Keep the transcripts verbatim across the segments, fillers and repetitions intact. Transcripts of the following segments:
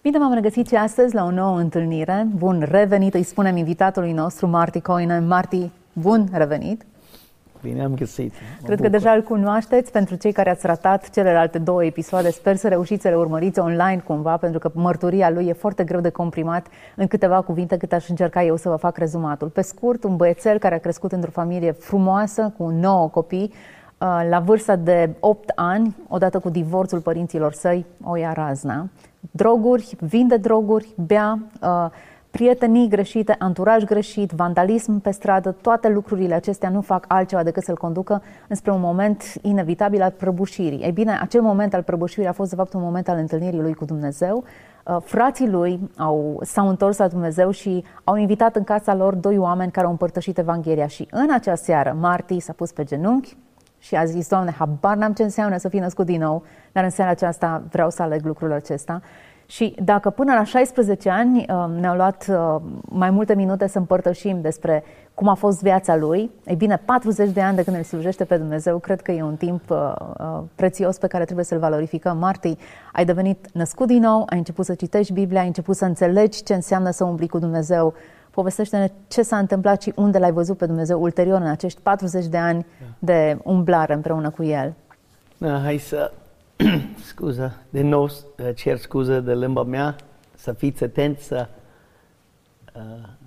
Bine v-am regăsit și astăzi la o nouă întâlnire. Bun revenit, îi spunem invitatului nostru, Marty Coyne. Marty, bun revenit! Bine am găsit! Mă Cred bucur. că deja îl cunoașteți. Pentru cei care ați ratat celelalte două episoade, sper să reușiți să le urmăriți online cumva, pentru că mărturia lui e foarte greu de comprimat în câteva cuvinte, cât aș încerca eu să vă fac rezumatul. Pe scurt, un băiețel care a crescut într-o familie frumoasă, cu nouă copii, la vârsta de opt ani, odată cu divorțul părinților săi, o ia razna. Droguri, vinde droguri, bea, uh, prietenii greșite, anturaj greșit, vandalism pe stradă, toate lucrurile acestea nu fac altceva decât să-l conducă înspre un moment inevitabil al prăbușirii. Ei bine, acel moment al prăbușirii a fost de fapt un moment al întâlnirii lui cu Dumnezeu. Uh, frații lui au, s-au întors la Dumnezeu și au invitat în casa lor doi oameni care au împărtășit Evanghelia. Și în acea seară, Marty s-a pus pe genunchi și a zis: Doamne, habar n-am ce înseamnă să fi născut din nou, dar în seara aceasta vreau să aleg lucrul acesta. Și dacă până la șaisprezece ani ne-au luat mai multe minute să împărtășim despre cum a fost viața lui, ei bine, patruzeci de ani de când îl slujește pe Dumnezeu, cred că e un timp prețios pe care trebuie să-l valorificăm. Marty, ai devenit născut din nou, ai început să citești Biblia, ai început să înțelegi ce înseamnă să umbli cu Dumnezeu. Povestește-ne ce s-a întâmplat și unde l-ai văzut pe Dumnezeu ulterior în acești patruzeci de ani de umblare împreună cu El. Da, hai să... Scuză, din nou cer scuză de limba mea, să fiți atenți să, uh,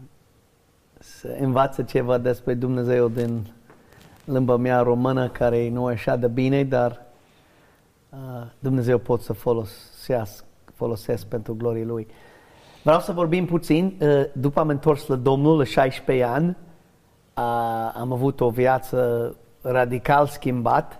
să învață ceva despre Dumnezeu din limba mea română, care nu e așa de bine, dar uh, Dumnezeu pot să folosesc, folosesc pentru gloria Lui. Vreau să vorbim puțin, uh, după am întors la Domnul la șaisprezece ani, uh, am avut o viață radical schimbat.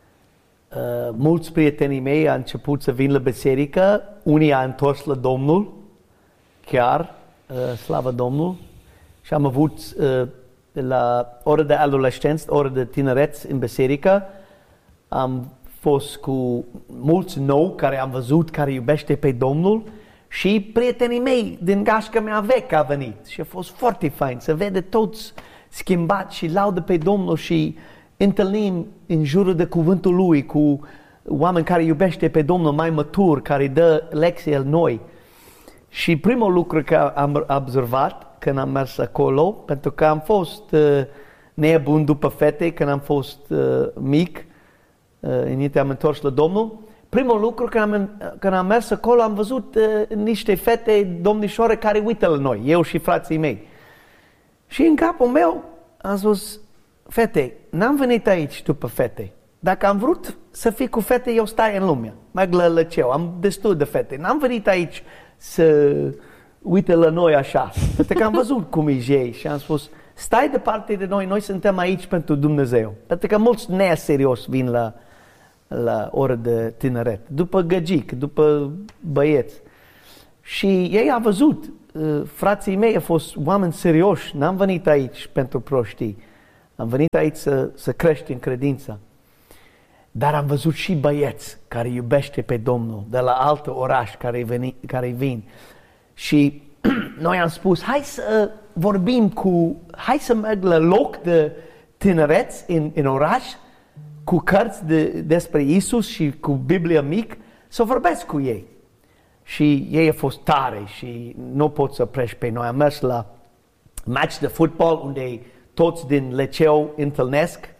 Uh, mulți prietenii mei au început să vin la biserică, unii au întors la Domnul, chiar, uh, slavă Domnul, și am avut uh, la ora de adolescență, ora de tineret în biserică, am fost cu mulți nou care am văzut care iubește pe Domnul și prietenii mei din gașca mea veche a venit și a fost foarte fain să vede toți schimbați și laudă pe Domnul și întâlnim în jurul de cuvântul Lui cu oameni care iubește pe Domnul mai matur, care dă lecții el noi. Și primul lucru că am observat când am mers acolo, pentru că am fost uh, nebun după fete când am fost uh, mic, uh, înainte am întors la Domnul, primul lucru când am, când am mers acolo am văzut uh, niște fete domnișoare care uită la noi, eu și frații mei. Și în capul meu am spus: fete, n-am venit aici după fete. Dacă am vrut să fii cu fete, eu stai în lume. Merg la liceu, am destul de fete. N-am venit aici să uite la noi așa. Pentru că am văzut cum e ei și am spus: stai departe de noi, noi suntem aici pentru Dumnezeu. Pentru că mulți neserios vin la, la ora de tineret. După găgic, după băieți. Și ei au văzut, frații mei au fost oameni serioși. N-am venit aici pentru prostii. Am venit aici să, să crești în credință. Dar am văzut și băieți care iubește pe Domnul de la altă oraș care, veni, care vin. Și noi am spus: hai să vorbim cu, hai să merg la loc de tinereți în, în oraș cu cărți de, despre Isus și cu Biblia mic, să vorbesc cu ei. Și ei au fost tare și nu pot să oprești pe noi. Am mers la match de fotbal unde toți din liceu întâlnesc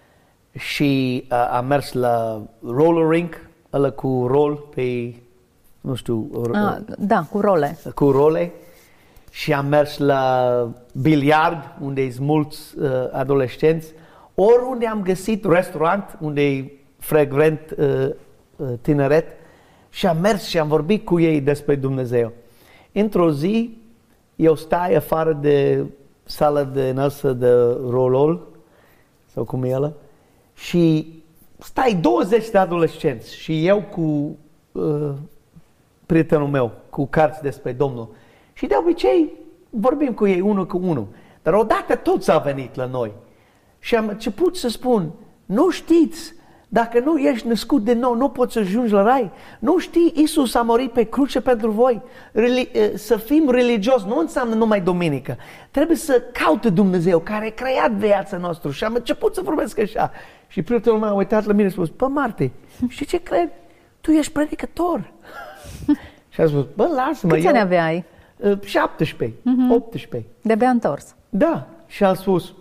și uh, am mers la roller rink, ăla cu rol pe, nu știu... Ah, da, cu role. Cu role. Și am mers la biliard, unde sunt mulți uh, adolescenți. Oriunde am găsit restaurant, unde e frecvent uh, uh, tineret. Și am mers și am vorbit cu ei despre Dumnezeu. Într-o zi, eu stai afară de sala de înălță de rolol, sau cum e ăla, și stai douăzeci de adolescenți și eu cu uh, prietenul meu, cu cărți despre Domnul. Și de obicei vorbim cu ei unul cu unul. Dar odată toți au venit la noi și am început să spun: nu știți, dacă nu ești născut de nou, nu poți să ajungi la rai. Nu știi, Iisus a murit pe cruce pentru voi. Reli- să fim religioși nu înseamnă numai duminică. Trebuie să caute Dumnezeu care a creat viața noastră. Și am început să vorbesc așa. Și prietenul meu a uitat la mine și a spus: pă, Marty, știi ce cred? Tu ești predicător. Și a spus, bă, lasă-mă. Câți ani aveai? șaptesprezece, uh-huh. optsprezece. De-abia întors. Da. Și a spus,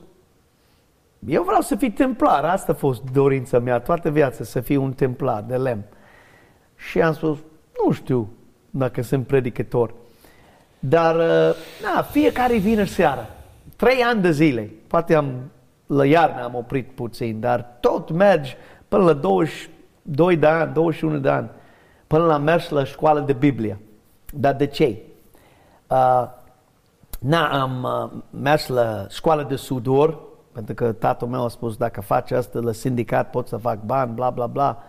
eu vreau să fiu templar. Asta a fost dorința mea toată viața, să fiu un templar de lemn. Și am spus, nu știu dacă sunt predicător. Dar, na, fiecare vineri seara, trei ani de zile, poate am, la iarnă am oprit puțin, dar tot mergi până la douăzeci și doi de ani, douăzeci și unu de ani, până la mers la școală de Biblie. Dar de ce? Uh, na, am uh, mers la școală de sudor, pentru că tatăl meu a spus, dacă faci asta la sindicat, poți să fac bani, bla, bla, bla.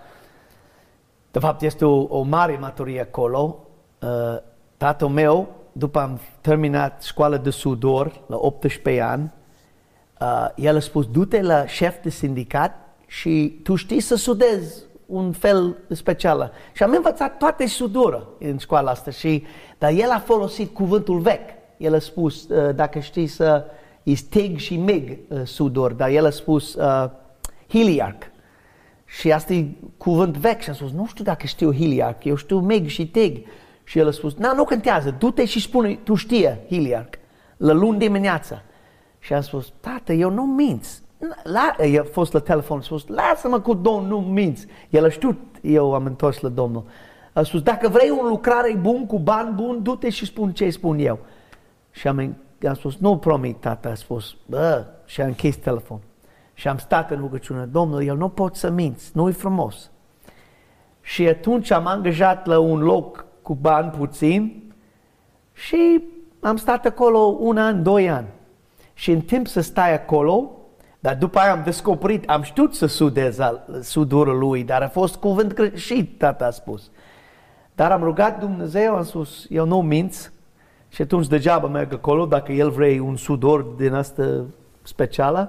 De fapt, este o, o mare maturie acolo. Uh, tatăl meu, după am terminat școala de sudor, la optsprezece ani, uh, el a spus, du-te la șef de sindicat și tu știi să sudezi un fel special. Și am învățat toate sudură în școala asta, și, dar el a folosit cuvântul vechi. El a spus, uh, dacă știi să, e tig și mig uh, sudor, dar el a spus uh, heliarc. Și asta e cuvânt vechi și am spus, nu știu dacă știu heliarc, eu știu mig și tig. Și el a spus, na, nu contează, du-te și spune, tu știe heliarc, la luni dimineața. Și am spus, tată, eu nu minți. La, el a fost la telefon, a spus, lasă-mă cu Domnul, nu minți. El a știut, eu am întors la Domnul. A spus, dacă vrei un lucrare bun, cu bani bun, du-te și spun ce spun eu. Și am, am spus, nu promit, tată, a spus, bă, și a închis telefon. Și am stat în rugăciune, Domnul, eu nu pot să minți, nu-i frumos. Și atunci am angajat la un loc cu bani puțin și am stat acolo un an, doi ani. Și în timp să stai acolo, dar după aia am descoperit, am știut să sudez sudurul lui, dar a fost cuvânt greșit, tata a spus. Dar am rugat Dumnezeu, am spus, eu nu minț, și atunci degeaba merg acolo, dacă el vrei un sudor din asta specială.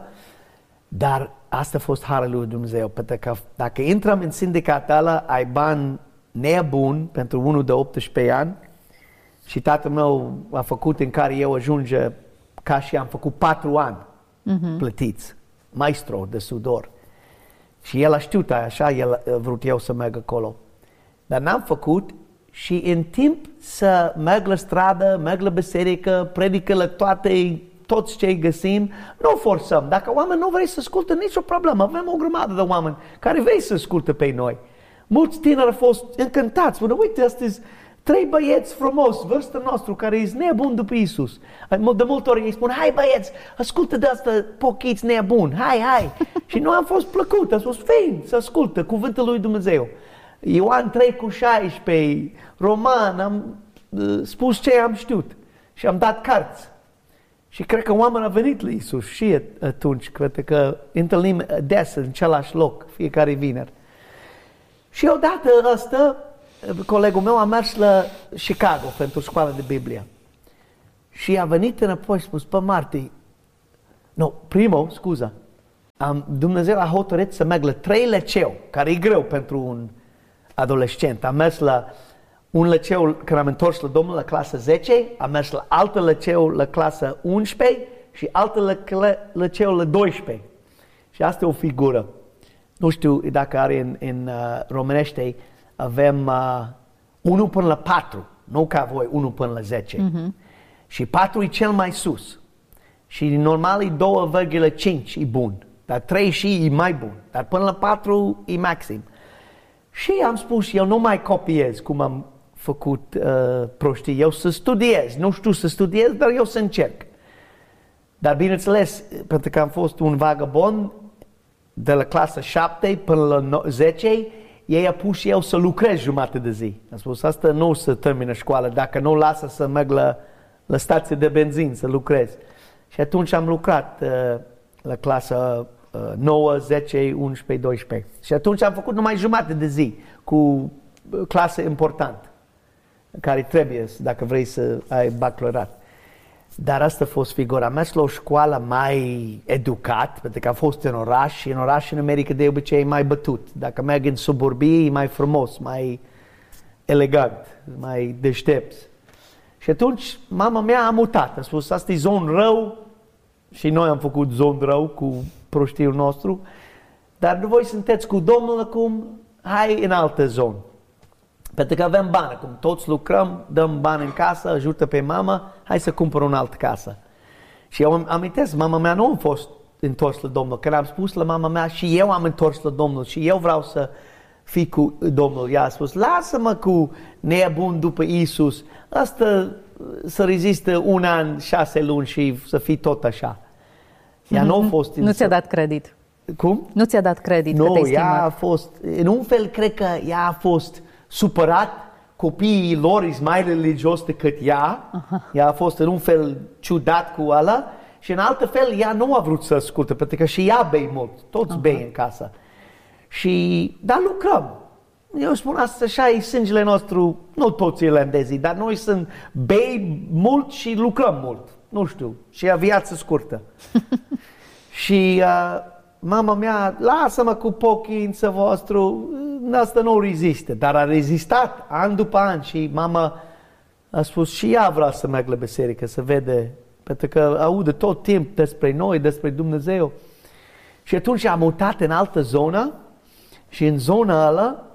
Dar asta a fost harul lui Dumnezeu, pentru că dacă intrăm în sindicatul ăla, ai bani nebun pentru unul de optsprezece ani, și tatăl meu a făcut în care eu ajunge ca și am făcut patru ani uh-huh. plătiți, maestro de sudor. Și el a știut așa, el a vrut eu să merg acolo. Dar n-am făcut, și în timp să merg la stradă, merg la biserică, predică la toate, toți cei găsim, nu forțăm. Dacă oameni nu vrei să ascultă, nicio problemă. Avem o grămadă de oameni care vrei să ascultă pe noi. Mulți tineri au fost încântați. Spune, uite, astăzi trei băieți frumos, vârsta noastră, care e nebun după Iisus. De multe ori îi spun, hai băieți, ascultă de asta pochiți nebun, hai, hai. Și noi am fost plăcut, am spus, vin să ascultă cuvântul lui Dumnezeu. Ioan trei cu șaisprezece, Roman, am uh, spus ce am știut și am dat cărți. Și cred că oamenii au venit la Iisus și atunci, cred că întâlnim des în același loc, fiecare vineri. Și odată asta, colegul meu a mers la Chicago pentru școala de Biblie. Și a venit înapoi și a spus, pă Marti, nu, primul, scuza, am, Dumnezeu a hotărât să merg la trei liceu, care e greu pentru un adolescent. Am mers la un liceu, când am întors la Domnul, la clasa zece, am mers la altă liceu, la clasa unsprezece și altă liceu la doisprezece. Și asta e o figură. Nu știu dacă are în, în uh, românește, avem uh, unu până la patru, nu ca voi, unu până la zece. Uh-huh. Și patru e cel mai sus. Și normal e doi virgulă cinci, e bun. Dar trei și e mai bun. Dar până la patru e maxim. Și am spus, eu nu mai copiez cum am făcut uh, prostii. Eu să studiez. Nu știu să studiez, dar eu să încerc. Dar bineînțeles, pentru că am fost un vagabond, de la clasa șapte până la zece, ei a pus și eu să lucrez jumătate de zi. Am spus, asta nu o să termină școală, dacă nu lasă să merg la, la stație de benzin să lucrez. Și atunci am lucrat uh, la clasa uh, nouă, zece, unsprezece, doisprezece. Și atunci am făcut numai jumătate de zi cu clase importantă, care trebuie dacă vrei să ai bacalaureat. Dar asta a fost figura. Am mers la o școală mai educat, pentru că am fost în oraș și în oraș în America de obicei e mai bătut. Dacă merg în suburbii e mai frumos, mai elegant, mai deștept. Și atunci mama mea a mutat, a spus, asta e zon rău și noi am făcut zon rău cu prostiul nostru, dar voi sunteți cu Domnul acum, hai în altă zonă. Pentru că avem bani, cum toți lucrăm, dăm bani în casă, ajută pe mama, hai să cumpăr o altă casă. Și eu am amintesc, mama mea nu a fost întors la Domnul. Când am spus la mama mea și eu am întors la Domnul și eu vreau să fii cu Domnul, ea a spus, lasă-mă cu nebun după Iisus, asta să rezistă un an, șase luni și să fii tot așa. Ea mm-hmm. nu a fost... Nu ți-a dat credit. Cum? Nu ți-a dat credit nu, că te-ai ea schimbat. a fost, în un fel cred că ea a fost supărat, copiii lor sunt mai religios decât ea, aha. Ea a fost în un fel ciudat cu ăla și în altă fel ea nu a vrut să asculte, pentru că și ea bei mult, toți aha. bei în casă. Și, dar lucrăm. Eu spun asta, așa e sângele nostru, nu toți irlandezii, dar noi sunt bei mult și lucrăm mult, nu știu, și a viață scurtă. Și uh, mama mea, lasă-mă cu pochința vostru, asta nu rezistă, dar a rezistat an după an și mama a spus și ea vrea să meargă la biserică, să vede, pentru că aude tot timp despre noi, despre Dumnezeu. Și atunci am mutat în altă zonă și în zona ala,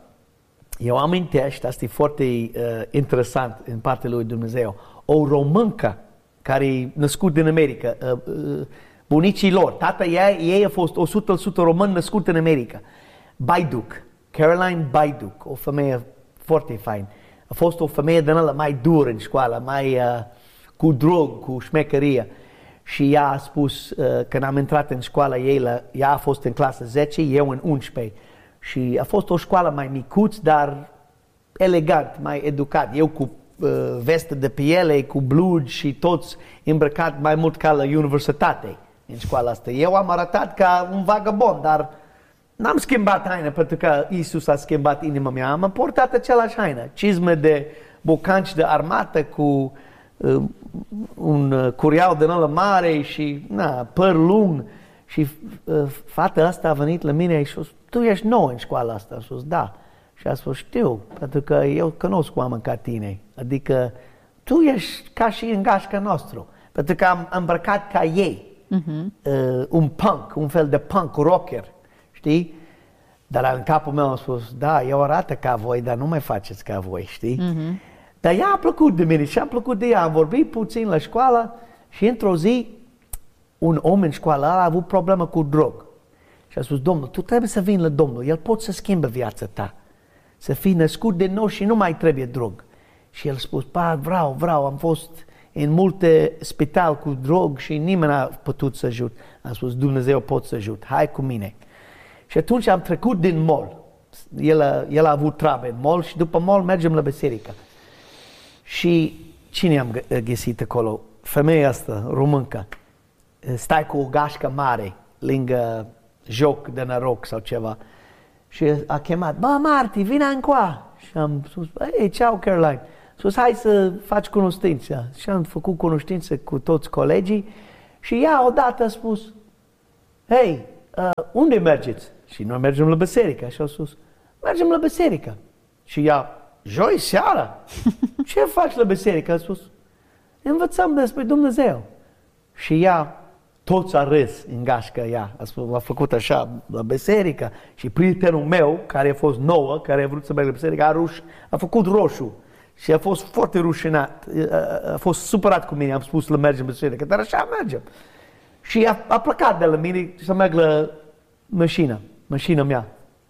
eu amintești, asta e foarte uh, interesant în partea lui Dumnezeu, o româncă care e născut din America, uh, uh, bunicii lor, tata ei, ei a fost o sută la sută român născut în America. Baiduc, Caroline Baiduc, o femeie foarte fain. A fost o femeie din ăla mai dură în școală, mai uh, cu drog, cu șmecherie. Și ea a spus, uh, când am intrat în școala ei, la, ea a fost în clasă zece, eu în unsprezece. Și a fost o școală mai micuț, dar elegant, mai educat. Eu cu uh, vestă de piele, cu blugi și toți îmbrăcat mai mult ca la universitate în școala asta. Eu am arătat ca un vagabond, dar n-am schimbat haină pentru că Iisus a schimbat inima mea. Am portat același haină, cizme de bocanci de armată cu uh, un uh, curiau din ăla mare și na, păr lung. Și uh, fata asta a venit la mine și a spus, tu ești nou în școala asta? A spus, da. Și a spus, știu, pentru că eu cunosc oameni ca tine. Adică tu ești ca și în gașca nostru. Pentru că am îmbrăcat ca ei. Uh-huh. Uh, un punk, un fel de punk rocker, știi? Dar în capul meu am spus, da, eu arată ca voi, dar nu mai faceți ca voi, știi? Uh-huh. Dar ea a plăcut de mine și am plăcut de ea. Am vorbit puțin la școală și într-o zi un om în școală a avut problemă cu drog. Și a spus, Domnul, tu trebuie să vii la Domnul, El poate să schimbe viața ta. Să fii născut de nou și nu mai trebuie drog. Și el a spus, pa, vreau, vreau, am fost în multe spital cu drog și nimeni n-a putut să ajut. Am spus, Dumnezeu pot să ajut, hai cu mine. Și atunci am trecut din mall. El a, el a avut treabă în mall și după mall mergem la biserică. Și cine am găsit acolo? Femeia asta, româncă. Stai cu o gașcă mare lângă joc de noroc sau ceva. Și a chemat, bă, Marti, vine încoa. Și am spus, ei, ceau, Caroline. A spus, hai să faci cunoștință. Și am făcut cunoștință cu toți colegii. Și ea odată a spus, hei, uh, unde mergeți? Și noi mergem la biserică. Și a spus, mergem la biserică. Și ea, joi seara? Ce faci la biserică? A spus, învățăm despre Dumnezeu. Și ea, toți a râs în gașcă ea, a, spus, a făcut așa la biserică și prietenul meu, care a fost nouă, care a vrut să meargă la biserică, a, ruș, a făcut roșu și a fost foarte rușinat, a, a fost supărat cu mine, am spus să mergem la biserică, dar așa mergem. Și a, a plecat de la mine să merg la mașină, mașina mea.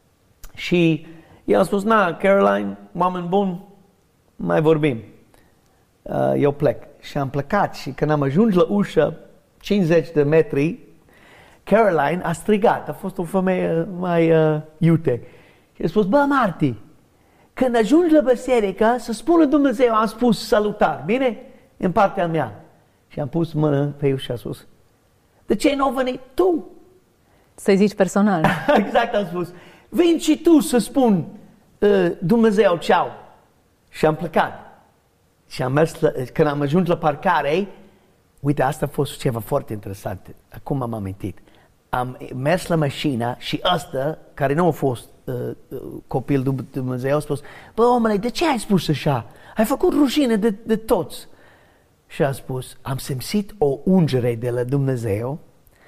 Și el a spus, na, Caroline, oameni buni, mai vorbim. Uh, eu plec. Și am plecat și când am ajuns la ușă, cincizeci de metri, Caroline a strigat, a fost o femeie mai uh, iute. Și a spus, bă, Marti, când ajungi la biserică, să spună Dumnezeu, am spus salutar, bine? În partea mea. Și am pus mână pe ușă și a spus, de ce nu ai venit tu? Să-i zici personal. Exact, am spus, vin și tu să spun uh, Dumnezeu, ceau. Și am plecat. Și am mers la, când am ajuns la parcare, uite, asta a fost ceva foarte interesant. Acum am amintit. Am mers la mașină și ăsta, care nu a fost uh, copil de Dumnezeu, a spus, bă, omule, de ce ai spus așa? Ai făcut rușine de, de toți. Și a spus, am simțit o ungere de la Dumnezeu,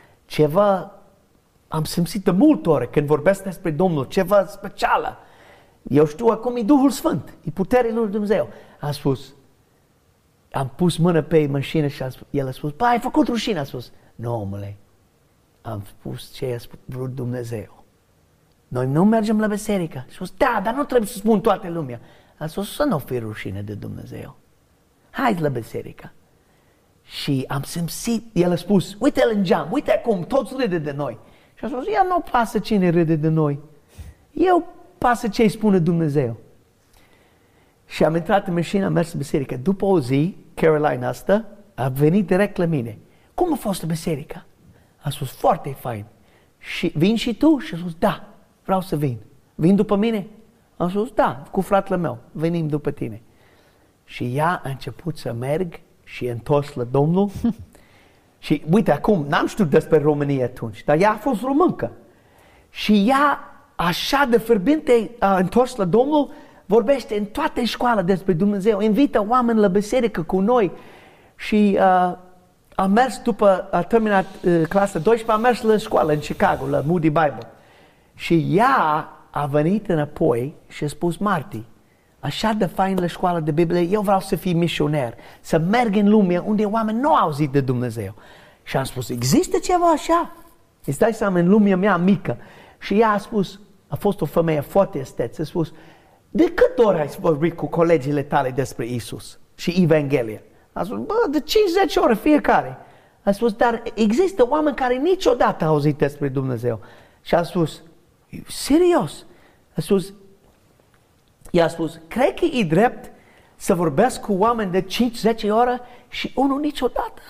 ceva, am simțit de multe ori când vorbesc despre Domnul, ceva specială. Eu știu acum e Duhul Sfânt, e puterea lui Dumnezeu. A spus, am pus mână pe mașină și a spus, el a spus, ai făcut rușine, a spus, nu, omule, am spus ce a vrut Dumnezeu. Noi nu mergem la biserică. A spus, da, dar nu trebuie să spun toată lumea. A spus, să nu fii rușine de Dumnezeu. Hai la biserică. Și am simțit, el a spus, uite-l în geam, uite acum, toți râde de noi. Și a spus, el nu pasă cine râde de noi. Eu pasă ce îi spune Dumnezeu. Și am intrat în mașină, am mers la biserică. După o zi, Caroline asta a venit direct la mine. Cum a fost la biserică? A spus, foarte fain. Și vin și tu? Și a spus, da, vreau să vin. Vin după mine? Am spus, da, cu fratele meu, venim după tine. Și ea a început să merg și e întors la Domnul. Și uite, acum, n-am știut despre România atunci, dar ea a fost româncă. Și ea, așa de fierbinte, a întors la Domnul, vorbește în toată școala despre Dumnezeu, invită oameni la biserică cu noi. Și uh, a mers după, a terminat uh, clasa doisprezece, a mers la școală în Chicago, la Moody Bible. Și ea a venit înapoi și a spus, Marti, așa de fain la școala de Biblie, eu vreau să fiu misionar, să merg în lume unde oameni nu au auzit de Dumnezeu. Și am spus, există ceva așa? Îți dai seama, în lumea mea mică. Și ea a spus, a fost o femeie foarte esteță, a spus, de cât ori ai vorbit cu colegile tale despre Isus și Evanghelia? A spus, bă, de cincizeci ore fiecare. A spus, dar există oameni care niciodată au auzit despre Dumnezeu. Și a spus, serios? A spus, i-a spus, cred că e drept să vorbesc cu oameni de cinci zece ore și unul niciodată.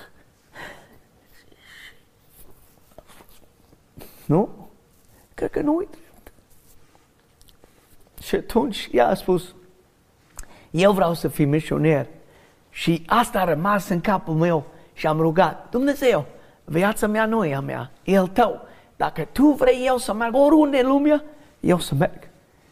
Nu? Cred că nu e drept. Și atunci ea a spus, eu vreau să fiu misionar. Și asta a rămas în capul meu și am rugat, Dumnezeu, viața mea nu e a mea, e al tău. Dacă tu vrei eu să merg oriunde în lumea, eu să merg.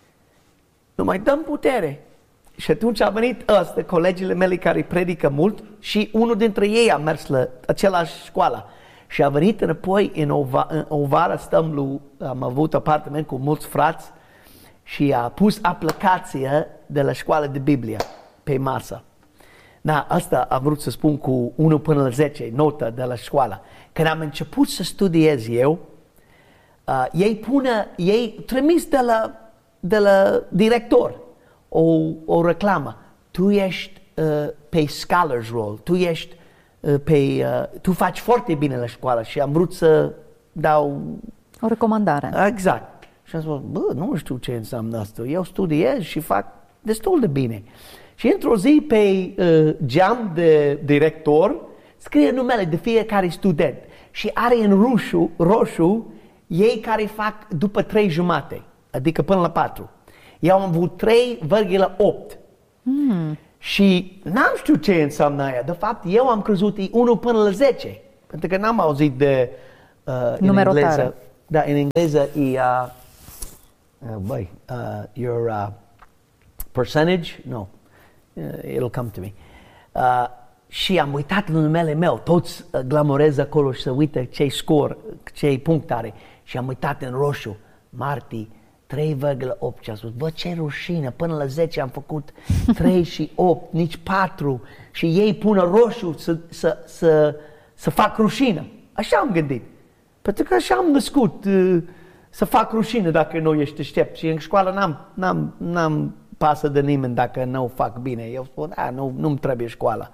Nu mai dăm putere. Și atunci a venit ăsta, colegile mele care predică mult și unul dintre ei a mers la același școală. Și a venit înapoi în o, va, în o vară, stăm lui, am avut apartament cu mulți frați și a pus aplicația de la școală de Biblie pe masă. Da, asta am vrut să spun cu unu până la zece, notă de la școală. Când am început să studiez eu, uh, ei pune, ei trimis de la, de la director o, o reclamă. Tu ești uh, pe Scholars Roll, tu ești uh, pe, uh, tu faci foarte bine la școală și am vrut să dau... O recomandare. Exact. Și am spus, bă, nu știu ce înseamnă asta. Eu studiez și fac destul de bine. Și într-o zi pe uh, geam de director scrie numele de fiecare student și are în roșu, roșu ei care fac după trei jumate, adică până la patru. Eu am avut trei virgulă opt mm. și n-am știut ce înseamnă aia. De fapt, eu am crezut e unu până la zece, pentru că n-am auzit de uh, în engleză. Da, în engleză e uh, uh, băi, uh, your uh, percentage, no. Uh, it'll come to me. Uh, și am uitat în numele meu, toți uh, glamorez acolo și să uită ce-i scor, ce-i punct are. Și am uitat în roșu, Marti, trei virgulă opt. Și am spus, bă, ce rușine, până la zece am făcut trei și opt, nici patru. Și ei pună roșu să, să, să, să fac rușină. Așa am gândit. Pentru că așa am născut, uh, să fac rușină dacă nu ești deștept. Și în școală n-am, n-am, n-am pasă de nimeni dacă nu o fac bine. Eu spun, da, nu, nu-mi trebuie școala.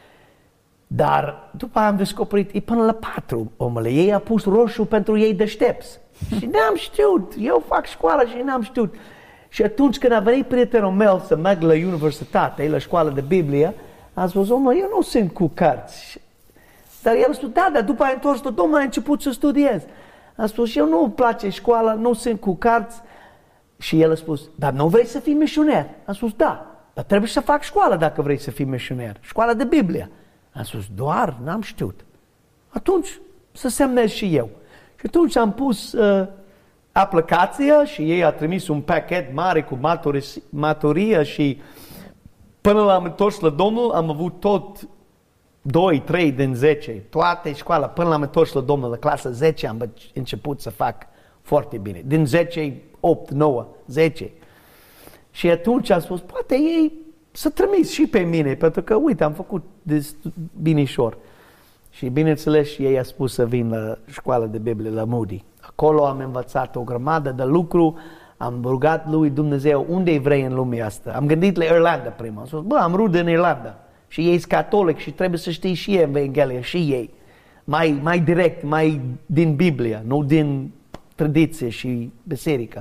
Dar după am descoperit, e până la patru, omule. Ei a pus roșu pentru ei deștepți. Și n-am știut. Eu fac școală și n-am știut. Și atunci când a venit prietenul meu să merg la universitate, la școală de Biblie, a spus, omule, eu nu sunt cu cărți. Dar el a spus, da, dar după a întors tot, domnule, a început să studiez. A spus, eu nu-mi place școala, nu sunt cu cărți. Și el a spus, dar nu vrei să fii misionar? A spus, da, dar trebuie să fac școală dacă vrei să fii misionar. Școala de Biblie. A spus, doar, n-am știut. Atunci să semnez și eu. Și atunci am pus uh, aplicația și ei a trimis un pachet mare cu maturi- maturia și până l-am întors la Domnul am avut tot doi, trei din zece, toate școala. Până l-am întors la Domnul la clasa zece am început să fac foarte bine. Din zece, opt, nouă, zece. Și atunci am spus, poate ei să trimis și pe mine, pentru că, uite, am făcut binișor. Și bineînțeles, ei a spus să vin la școala de Biblie, la Moody. Acolo am învățat o grămadă de lucru, am rugat lui Dumnezeu, unde vrei în lumea asta? Am gândit la Irlanda prima, am spus, bă, am rude în Irlanda și ei sunt catolic și trebuie să știi și ei Evanghelia, și ei. Mai, mai direct, mai din Biblie, nu din tradiție și biserică.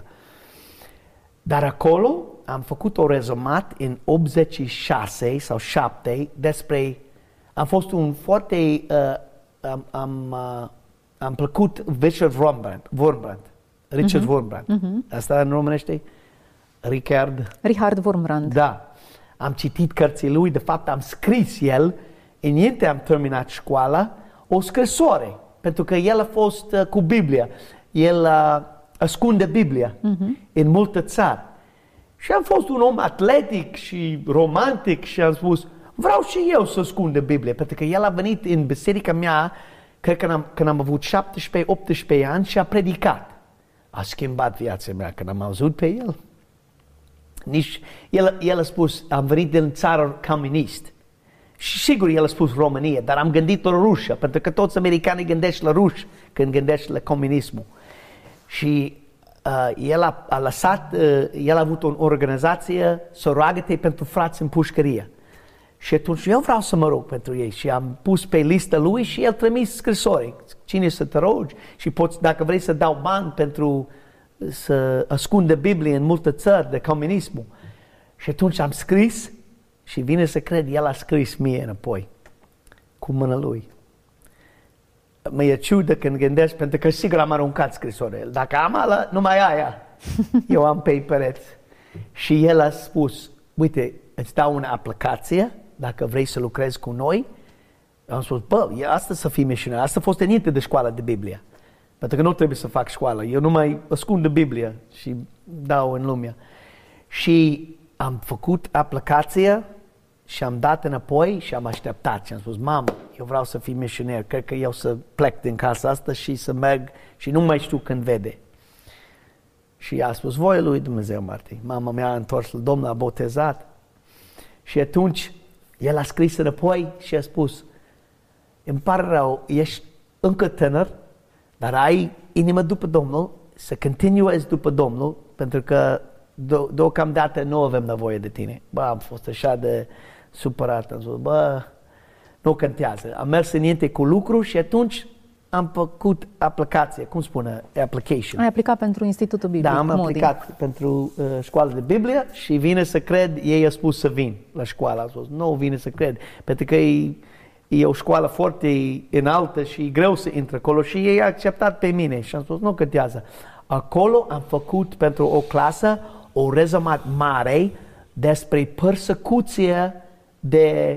Dar acolo am făcut o rezumat în optzeci și șase sau șapte despre, am fost un foarte, uh, am, am, uh, am plăcut Richard Wurmbrand, Wurmbrand, Richard uh-huh. Wurmbrand. Uh-huh. Asta în românește? Richard? Richard Wurmbrand. Da. Am citit cărțile lui, de fapt am scris el, înainte am terminat școala, o scrisoare, pentru că el a fost uh, cu Biblia. El uh, ascunde Biblia uh-huh. în multe țări. Și am fost un om atletic și romantic și am spus, vreau și eu să ascunde Biblia, pentru că el a venit în biserica mea, cred că când am, când am avut șaptesprezece optsprezece ani și a predicat. A schimbat viața mea când am auzit pe el. Nici, el, el a spus, am venit din țară comunist. Și sigur, el a spus România, dar am gândit la Rusia, pentru că toți americanii gândesc la ruși când gândesc la comunismul. Și uh, el a, a lăsat, uh, el a avut o organizație să roagă-te pentru frați în pușcărie. Și atunci eu vreau să mă rog pentru ei și am pus pe lista lui și el trimis scrisori. Cine să te rogi și poți, dacă vrei să dau bani pentru să ascunde Biblia în multe țări de comunismul. Și atunci am scris și vine să cred, el a scris mie înapoi cu mâna lui. Mi-e ciudă când gândesc, pentru că sigur am aruncat scrisorile. Dacă am ala, numai aia. Eu am pe pereți. Și el a spus, uite, îți dau una aplicație, dacă vrei să lucrezi cu noi. Am spus, bă, asta să fii misionar. Asta a fost înainte de școala de Biblie. Pentru că nu trebuie să fac școală. Eu numai ascund Biblia și dau în lumea. Și am făcut aplicația și am dat înapoi și am așteptat. Și am spus, mamă, eu vreau să fiu misionar. Cred că eu să plec din casa asta și să merg și nu mai știu când vede. Și a spus, voia lui Dumnezeu, Marti. Mama mea a întors la Domnul, a botezat. Și atunci el a scris înapoi și a spus, îmi pare rău, ești încă tânăr, dar ai inimă după Domnul, să continuezi după Domnul, pentru că do- deocamdată nu avem nevoie de tine. Bă, am fost așa de supărat, am zis, bă, nu contează. Am mers înainte cu lucru și atunci am făcut aplicație, cum spune, application. Ai aplicat pentru Institutul Biblic Da, am Moody. aplicat pentru uh, școala de Biblie și vine să cred, ei a spus să vin la școală. A spus, nu vine să cred, pentru că e, e o școală foarte înaltă și e greu să intre acolo și ei a acceptat pe mine și am spus, nu contează. Acolo am făcut pentru o clasă o rezumat mare despre persecuție de,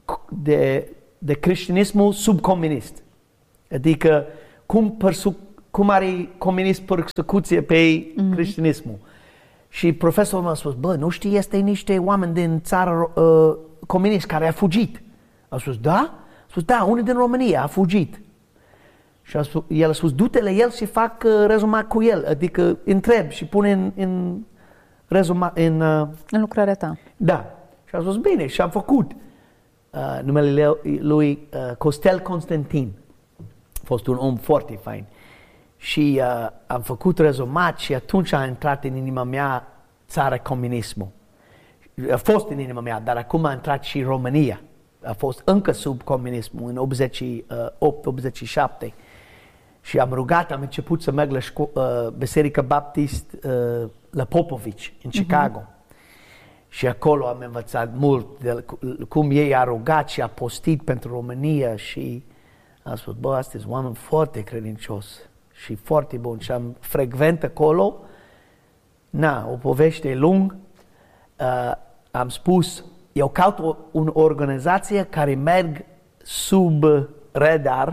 de, de creștinismul subcomunist. Adică cum, persu- cum are comunist persecuție pe mm-hmm. creștinismul. Și profesorul m-a spus, bă, nu știi, este niște oameni din țară uh, comunist care a fugit. A spus, da? A spus, da, unul din România a fugit. Și a spus, el a spus, du-te la el și fac uh, rezumat cu el. Adică întreb și pune în, în rezumat, în... Uh, în lucrarea ta. Da. Și a spus, bine, și am făcut. Uh, numele lui uh, Costel Constantin. A fost un om foarte fain. Și uh, am făcut rezumat și atunci a intrat în inima mea țara comunismul. A fost în inima mea, dar acum a intrat și România. A fost încă sub comunismul în optzeci și opt optzeci și șapte. Și am rugat, am început să merg la șco- uh, Biserica Baptist uh, la Popovici, în Chicago. Uh-huh. Și acolo am învățat mult de cum ei a rugat și a postit pentru România și am spus, bă, astăzi oameni foarte credincios și foarte bun. Și am frecvent acolo, na, o poveste lung, uh, am spus, eu caut o, o organizație care merg sub radar,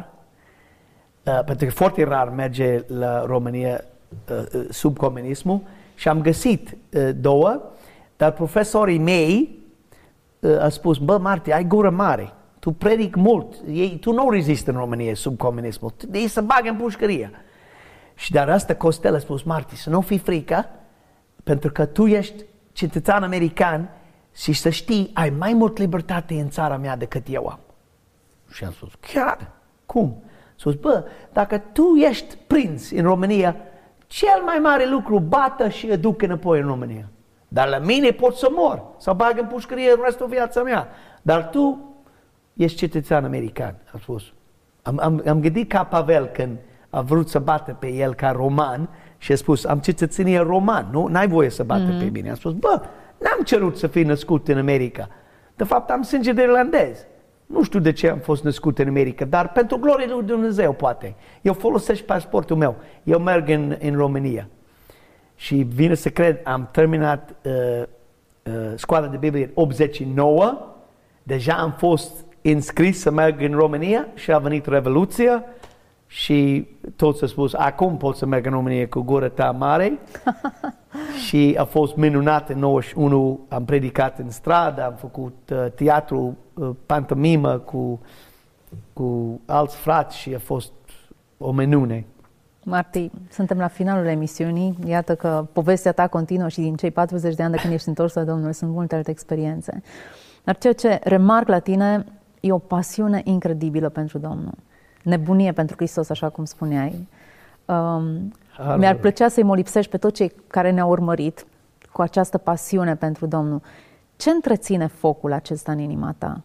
uh, pentru că foarte rar merge la România uh, sub comunismul și am găsit uh, două, dar profesorii mei uh, au spus, bă, Marti, ai gură mare, tu predic mult, ei, tu nu rezisti în România sub comunismul, ei se bagă în pușcărie. Și dar asta Costel a spus, Marti, să nu fii frică, pentru că tu ești cetățean american și să știi, ai mai mult libertate în țara mea decât eu am. Și am spus, chiar? Cum? S-a spus, bă, dacă tu ești prins în România, cel mai mare lucru, bată și aduc înapoi în România. Dar la mine pot să mor, să bag în pușcărie restul viața mea. Dar tu ești cetățean american, am spus. Am, am, am gândit ca Pavel când a vrut să bată pe el ca roman și a spus, am cetățenie roman, nu? N-ai voie să bată mm-hmm. pe mine. Am spus, bă, n-am cerut să fiu născut în America. De fapt, am sânge de irlandez. Nu știu de ce am fost născut în America, dar pentru gloria lui Dumnezeu, poate. Eu folosesc pasportul meu. Eu merg în, în România. Și vine să cred, am terminat uh, uh, școala de Biblie în optzeci și nouă. Deja am fost înscris să merg în România și a venit Revoluția. Și toți au spus, acum pot să merg în România cu gura ta mare. Și a fost minunat în nouăzeci și unu, am predicat în stradă, am făcut uh, teatru, uh, pantomimă cu, cu alți frați și a fost o minune. Marti, suntem la finalul emisiunii. Iată că povestea ta continuă și din cei patruzeci de ani de când ești întors la Domnul sunt multe alte experiențe. Dar ceea ce remarc la tine e o pasiune incredibilă pentru Domnul. Nebunie pentru Hristos, așa cum spuneai. Um, mi-ar plăcea să-i molipsești pe toți cei care ne-au urmărit cu această pasiune pentru Domnul. Ce întreține focul acesta în inima ta?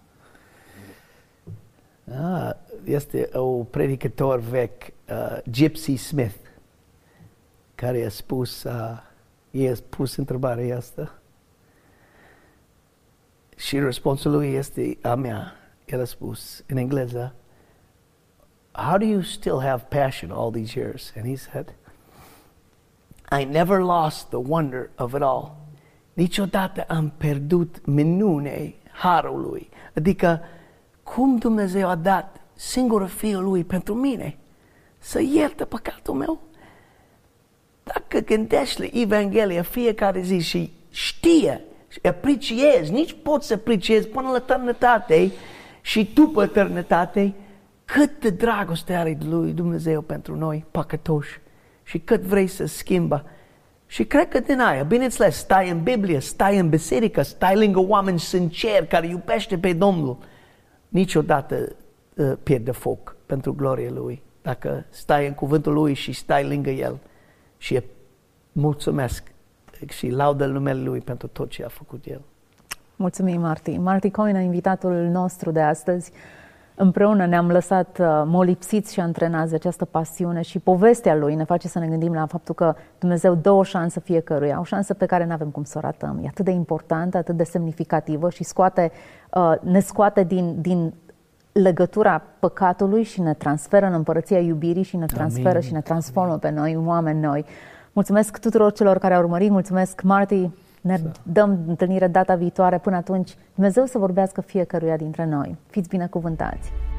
Ah, este o predicator vechi, uh, Gypsy Smith, care a spus, uh, i-a spus întrebarea asta și răspunsul lui este a mea. El a spus în engleză, how do you still have passion all these years? And he said, I never lost the wonder of it all. Niciodată am pierdut minune harului. Adică cum Dumnezeu a dat singurul Fiul Lui pentru mine să ierte păcatul meu. Dacă gândești la Evanghelia fiecare zi și știe și apreciezi, nici poți să apreciezi până la eternitate și după eternitate cât de dragoste are lui Dumnezeu pentru noi, păcătoși, și cât vrei să schimbă. Și cred că din aia, bineînțeles, stai în Biblie, stai în biserică, stai lângă oameni sinceri care iubește pe Domnul, niciodată uh, pierde foc pentru gloria Lui. Dacă stai în cuvântul Lui și stai lângă El și mulțumesc și laudă numele Lui pentru tot ce a făcut El. Mulțumim, Marti. Marti Coina, invitatul nostru de astăzi. Împreună ne-am lăsat uh, molipsiți și antrenați de această pasiune și povestea lui ne face să ne gândim la faptul că Dumnezeu dă o șansă fiecăruia, o șansă pe care nu avem cum să o ratăm. E atât de importantă, atât de semnificativă și scoate, uh, ne scoate din, din legătura păcatului și ne transferă în împărăția iubirii și ne transferă Amin. Și ne transformă pe noi, oameni noi. Mulțumesc tuturor celor care au urmărit, mulțumesc, Marti. Ne dăm întâlnire data viitoare. Până atunci, Dumnezeu să vorbească fiecăruia dintre noi. Fiți binecuvântați!